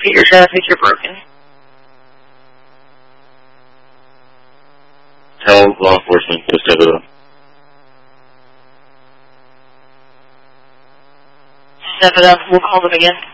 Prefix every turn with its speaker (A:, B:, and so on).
A: repeat your traffic, you're broken.
B: Tell law enforcement to step it up.
A: Step it up, we'll call them again.